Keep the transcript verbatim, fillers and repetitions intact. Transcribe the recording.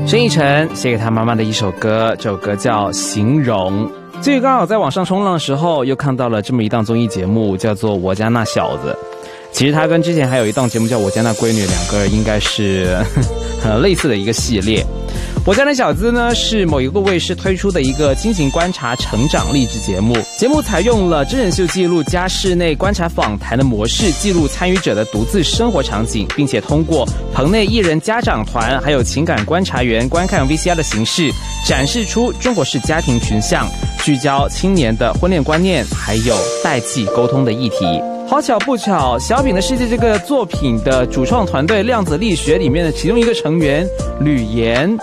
申义晨写给他妈妈的一首歌，这首歌叫《形容》。最近刚好在网上冲浪的时候，又看到了这么一档综艺节目，叫做《我家那小子》。其实他跟之前还有一档节目叫《我家那闺女》，两个应该是很类似的一个系列。我家那小子呢，是某一个卫视推出的一个亲情观察成长励志节目。节目采用了真人秀记录加室内观察访谈的模式，记录参与者的独自生活场景，并且通过棚内艺人家长团还有情感观察员观看 V C R 的形式，展示出中国式家庭群像，聚焦青年的婚恋观念还有代际沟通的议题。好巧不巧，小品的世界这个作品的主创团队量子力学里面的其中一个成员吕岩，